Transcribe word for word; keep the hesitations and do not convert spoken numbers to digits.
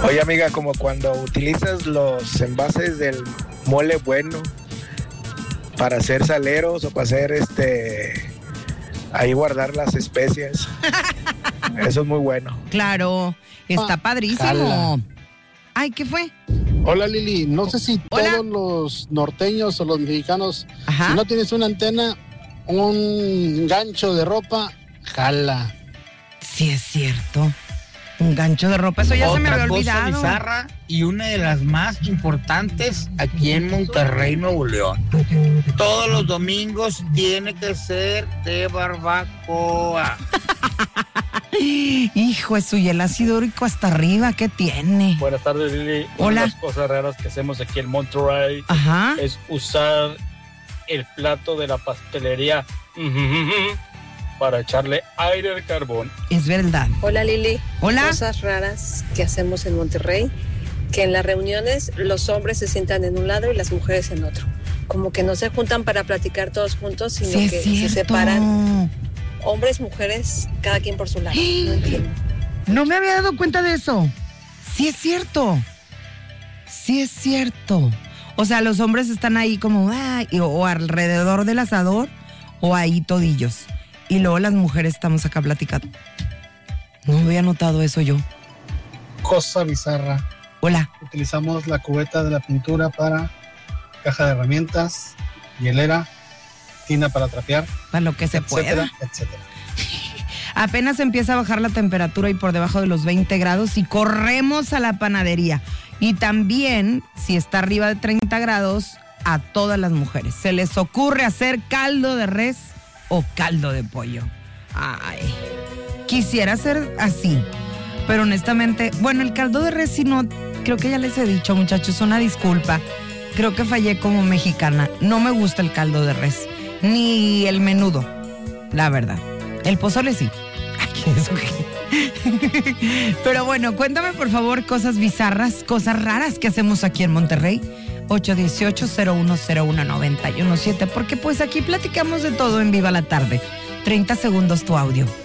Oye, amiga, como cuando utilizas los envases del mole bueno para hacer saleros o para hacer este... ahí guardar las especias. Eso es muy bueno. Claro, está Ah, padrísimo. jala. Ay, ¿qué fue? Hola Lili, no sé si Hola. todos los norteños o los mexicanos, Ajá. si no tienes una antena, un gancho de ropa, jala. Sí, es cierto. Un gancho de ropa, eso ya se me había Otra cosa olvidado. bizarra y una de las más importantes aquí en Monterrey, Nuevo León. Todos los domingos tiene que ser de barbacoa. Hijo, eso y el ácido úrico hasta arriba, ¿qué tiene? Buenas tardes, Lili. Hola. Una de las cosas raras que hacemos aquí en Monterrey Ajá. es usar el plato de la pastelería para echarle aire al carbón. Es verdad. Hola Lili. Hola. Cosas raras que hacemos en Monterrey, que en las reuniones los hombres se sientan en un lado y las mujeres en otro. Como que no se juntan para platicar todos juntos, sino Sí, que es se cierto. separan hombres, mujeres, cada quien por su lado. No entiendo. No me había dado cuenta de eso. Sí es cierto. Sí es cierto. O sea, los hombres están ahí como, ah, y- o alrededor del asador, o ahí todillos. Y luego las mujeres estamos acá platicando. No había notado eso yo. Cosa bizarra. Hola. Utilizamos la cubeta de la pintura para caja de herramientas, hielera, tina para trapear, Para lo que se etcétera, pueda. etcétera. Apenas empieza a bajar la temperatura y por debajo de los veinte grados y corremos a la panadería. Y también, si está arriba de treinta grados, a todas las mujeres se les ocurre hacer caldo de res o caldo de pollo. Ay, quisiera ser así, pero honestamente, bueno, el caldo de res, si no, creo que ya les he dicho, muchachos, una disculpa. Creo que fallé como mexicana. No me gusta el caldo de res, ni el menudo, la verdad. El pozole sí. Ay, eso qué. Pero bueno, cuéntame por favor cosas bizarras, cosas raras que hacemos aquí en Monterrey. ocho uno ocho, cero uno cero uno, nueve uno siete, porque pues aquí platicamos de todo en Viva la Tarde. treinta segundos tu audio.